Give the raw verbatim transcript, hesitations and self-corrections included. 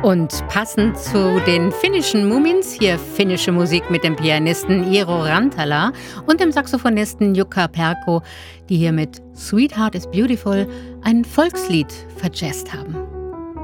Und passend zu den finnischen Mumins hier finnische Musik mit dem Pianisten Iiro Rantala und dem Saxophonisten Jukka Perko, die hier mit Sweetheart is Beautiful ein Volkslied verjazzt haben.